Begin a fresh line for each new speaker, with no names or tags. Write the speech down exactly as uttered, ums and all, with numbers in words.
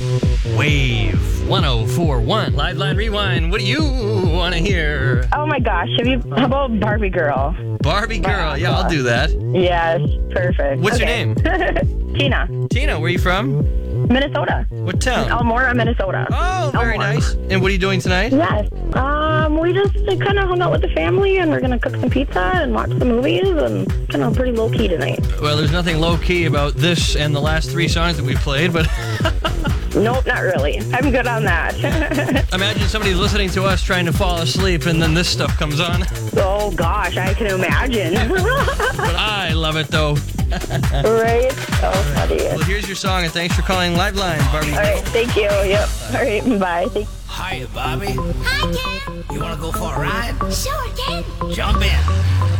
Wave one oh four point one. Live Line Rewind. What do you want to hear?
Oh my gosh, have you, how about Barbie Girl?
Barbie Girl. Yeah, I'll do that.
Yes, perfect.
What's
okay.
your name?
Tina,
Tina, where are you from?
Minnesota.
What town?
Elmora, Minnesota.
Oh, very
Elmora.
nice. And what are you doing tonight?
Yes. Um, we just kind of hung out with the family, and we're going to cook some pizza and watch some movies, and kind of pretty low-key tonight.
Well, there's nothing low-key about this and the last three songs that we played, but
Nope, not really. I'm good on that.
imagine somebody's listening to us trying to fall asleep, and then this stuff comes on.
Oh, gosh, I can imagine.
But I love it, though.
Right? So funny.
Well, here's your song, and thanks for calling Live Line, Barbie.
All right, thank you. Yep. All right, bye. Thank
Hiya, Bobby.
Hi, Ken.
You want to go for a ride?
Sure, Ken.
Jump in.